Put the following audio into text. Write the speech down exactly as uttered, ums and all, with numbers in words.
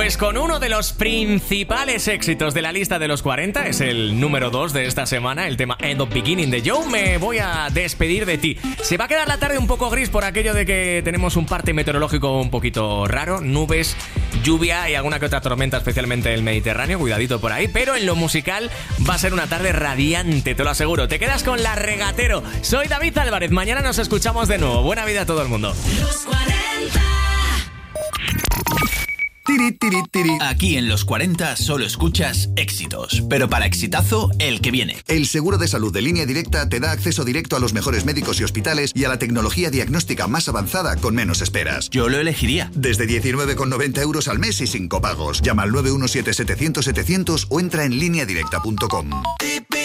Pues con uno de los principales éxitos de la lista de los cuarenta, es el número dos de esta semana, el tema End of Beginning de Joe, me voy a despedir de ti. Se va a quedar la tarde un poco gris por aquello de que tenemos un parte meteorológico un poquito raro, nubes, lluvia y alguna que otra tormenta, especialmente en el Mediterráneo, cuidadito por ahí, pero en lo musical va a ser una tarde radiante, te lo aseguro. Te quedas con La Regatero. Soy David Álvarez, mañana nos escuchamos de nuevo. Buena vida a todo el mundo. Los cuarenta. Tiri, tiri, tiri. Aquí en Los cuarenta solo escuchas éxitos, pero para exitazo, el que viene. El seguro de salud de Línea Directa te da acceso directo a los mejores médicos y hospitales y a la tecnología diagnóstica más avanzada con menos esperas. Yo lo elegiría. Desde diecinueve con noventa euros al mes y sin copagos. Llama al nueve uno siete, setecientos, setecientos o entra en línea directa punto com.